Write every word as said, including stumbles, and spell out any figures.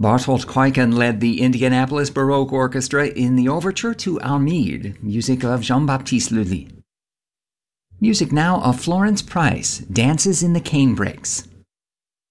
Bartolt Kuyken led the Indianapolis Baroque Orchestra in the overture to Almide, music of Jean-Baptiste Lully. Music now of Florence Price, Dances in the Canebrakes.